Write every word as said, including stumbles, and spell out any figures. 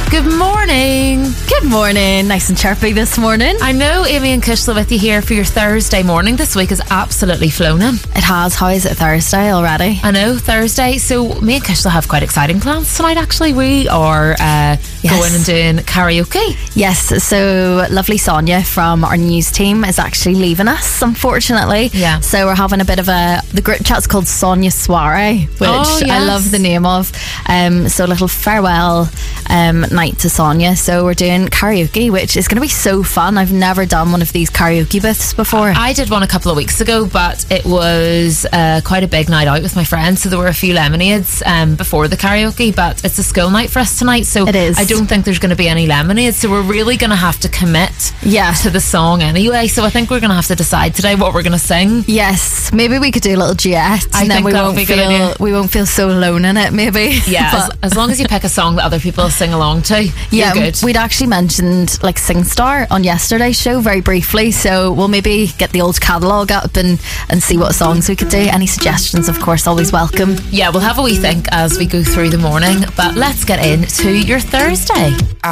Good morning. Good morning. Nice and chirpy this morning. I know Amy and Kushla with you here for your Thursday morning. This week has absolutely flown in. It has. How is it Thursday already? I know, Thursday. So me and Kushla have quite exciting plans tonight, actually. We are uh, yes. going and doing karaoke. Yes, so lovely Sonia from our news team is actually leaving us, unfortunately. Yeah. So we're having a bit of a, the group chat's called Sonia Soiree, which oh, yes. I love the name of. Um, so a little farewell um, night to Sonia. So we're doing karaoke, which is going to be so fun. I've never done one of these karaoke booths before. I did one a couple of weeks ago, but it was uh, quite a big night out with my friends, so there were a few lemonades um, before the karaoke, but it's a school night for us tonight, so it is. I don't think there's going to be any lemonades, so we're really going to have to commit yeah. to the song anyway, so I think we're going to have to decide today what we're going to sing. Yes, maybe we could do a little duet, I and then think we that won't would be a good feel idea. we won't feel so alone in it, maybe. Yeah, But- as, as long as you pick a song that other people sing along to, yeah, you're good. We'd actually mentioned like SingStar on yesterday's show very briefly, so we'll maybe get the old catalogue up and, and see what songs we could do. Any suggestions, of course, always welcome. Yeah, we'll have a wee think as we go through the morning, but let's get into your Thursday.